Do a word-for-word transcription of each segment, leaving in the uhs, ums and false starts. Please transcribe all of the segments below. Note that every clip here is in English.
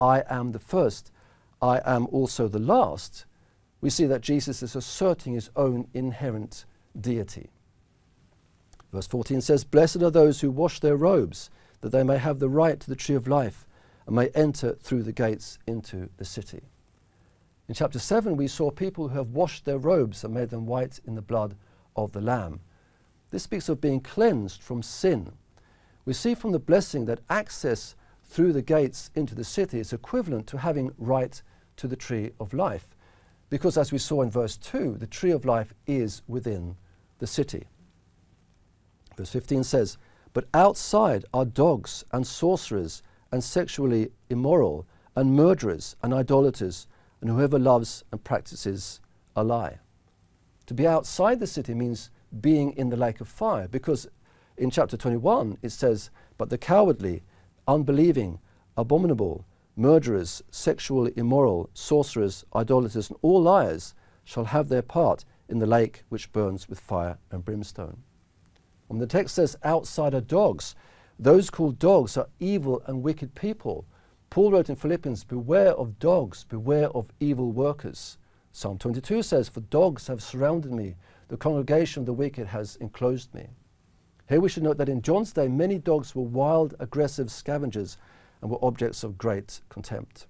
I am the first, I am also the last, we see that Jesus is asserting his own inherent deity. Verse fourteen says, "Blessed are those who wash their robes, that they may have the right to the tree of life, and may enter through the gates into the city." In chapter seven, we saw people who have washed their robes and made them white in the blood of the Lamb. This speaks of being cleansed from sin. We see from the blessing that access through the gates into the city is equivalent to having right to the tree of life, because as we saw in verse two, the tree of life is within the city. Verse fifteen says, "But outside are dogs and sorcerers and sexually immoral and murderers and idolaters and whoever loves and practices a lie." To be outside the city means being in the lake of fire, because in chapter twenty-one it says, "But the cowardly, unbelieving, abominable, murderers, sexually immoral, sorcerers, idolaters, and all liars shall have their part in the lake which burns with fire and brimstone." When the text says outside are dogs, those called dogs are evil and wicked people. Paul wrote in Philippians, "Beware of dogs, beware of evil workers." Psalm twenty-two says, "For dogs have surrounded me, the congregation of the wicked has enclosed me." Here we should note that in John's day, many dogs were wild, aggressive scavengers and were objects of great contempt.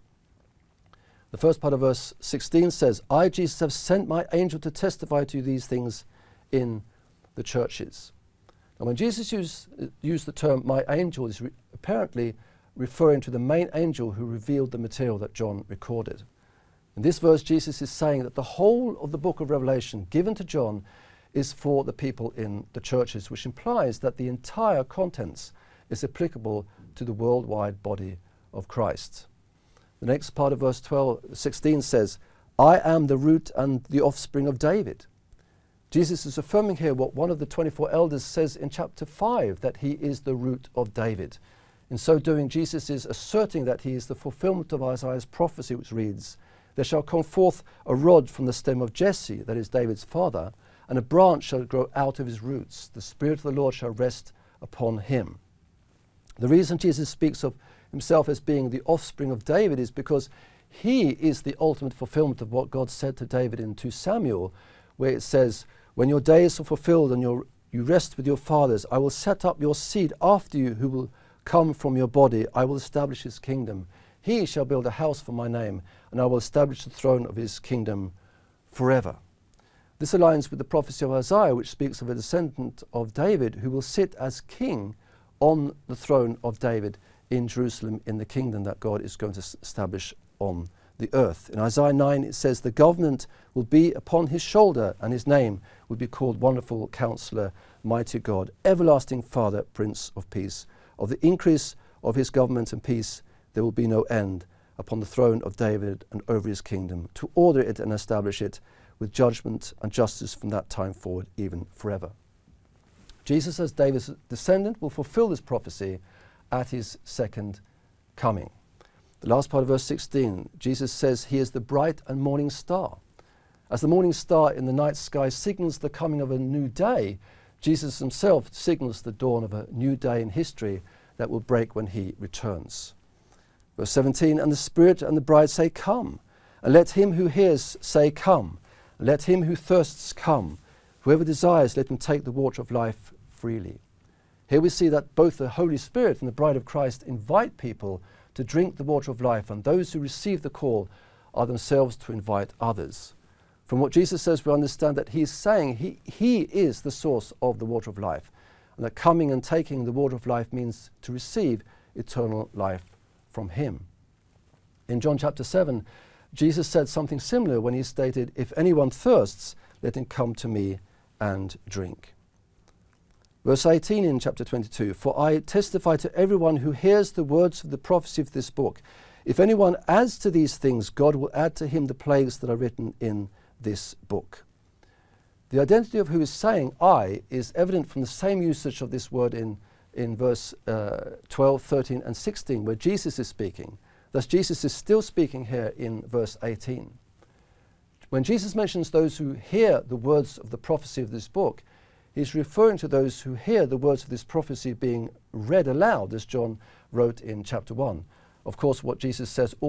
The first part of verse sixteen says, "I, Jesus, have sent my angel to testify to you these things in the churches." And when Jesus used, used the term "my angel," is re- apparently referring to the main angel who revealed the material that John recorded. In this verse, Jesus is saying that the whole of the book of Revelation given to John is for the people in the churches, which implies that the entire contents is applicable to the worldwide body of Christ. The next part of verse twelve, sixteen says, "I am the root and the offspring of David." Jesus is affirming here what one of the twenty-four elders says in chapter five, that he is the root of David. In so doing, Jesus is asserting that he is the fulfillment of Isaiah's prophecy, which reads, "There shall come forth a rod from the stem of Jesse," that is David's father, "and a branch shall grow out of his roots. The Spirit of the Lord shall rest upon him." The reason Jesus speaks of himself as being the offspring of David is because he is the ultimate fulfillment of what God said to David in Second Samuel, where it says, "When your days are fulfilled and your, you rest with your fathers, I will set up your seed after you who will come from your body. I will establish his kingdom. He shall build a house for my name, and I will establish the throne of his kingdom forever." This aligns with the prophecy of Isaiah, which speaks of a descendant of David who will sit as king on the throne of David in Jerusalem, in the kingdom that God is going to establish on the earth. In Isaiah nine it says, "The government will be upon his shoulder, and his name will be called Wonderful Counselor, Mighty God, Everlasting Father, Prince of Peace. Of the increase of his government and peace there will be no end, upon the throne of David and over his kingdom, to order it and establish it with judgment and justice from that time forward, even forever." Jesus, as David's descendant, will fulfill this prophecy at his second coming. The last part of verse sixteen, Jesus says he is the bright and morning star. As the morning star in the night sky signals the coming of a new day, Jesus himself signals the dawn of a new day in history that will break when he returns. Verse seventeen, "And the Spirit and the bride say, 'Come.' And let him who hears say, 'Come.' And let him who thirsts come. Whoever desires, let him take the water of life freely." Here we see that both the Holy Spirit and the bride of Christ invite people to drink the water of life, and those who receive the call are themselves to invite others. From what Jesus says, we understand that he's saying he, he is the source of the water of life, and that coming and taking the water of life means to receive eternal life from him. In John chapter seven, Jesus said something similar when he stated, "If anyone thirsts, let him come to me and drink." Verse eighteen in chapter twenty-two, "For I testify to everyone who hears the words of the prophecy of this book. If anyone adds to these things, God will add to him the plagues that are written in this book." The identity of who is saying "I" is evident from the same usage of this word in, in verse uh, twelve, thirteen, and sixteen, where Jesus is speaking. Thus Jesus is still speaking here in verse eighteen. When Jesus mentions those who hear the words of the prophecy of this book, he's referring to those who hear the words of this prophecy being read aloud, as John wrote in chapter one. Of course, what Jesus says